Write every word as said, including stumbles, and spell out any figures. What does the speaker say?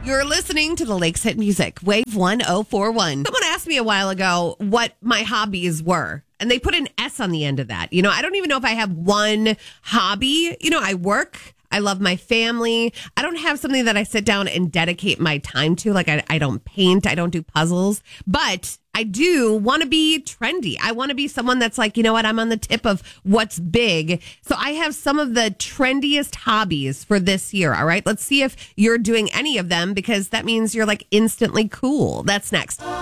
You're listening to the Lakes Hit Music, Wave one oh four one. Someone asked me a while ago what my hobbies were, and they put an S on the end of that. You know, I don't even know if I have one hobby. You know, I work. I love my family. I don't have something that I sit down and dedicate my time to. Like, I, I don't paint. I don't do puzzles. But I do want to be trendy. I want to be someone that's like, you know what? I'm on the tip of what's big. So I have some of the trendiest hobbies for this year. All right. Let's see if you're doing any of them, because that means you're like instantly cool. That's next.